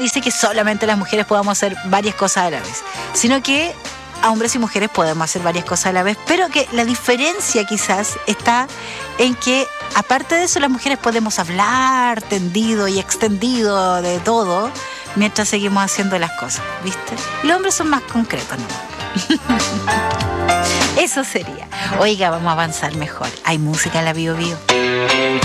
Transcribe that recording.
dice que solamente las mujeres podamos hacer varias cosas a la vez, sino que a hombres y mujeres podemos hacer varias cosas a la vez, pero que la diferencia quizás está en que, aparte de eso, las mujeres podemos hablar tendido y extendido de todo, mientras seguimos haciendo las cosas, ¿viste? Y los hombres son más concretos, ¿no? Eso sería. Oiga, vamos a avanzar mejor. Hay música en la Bio Bio.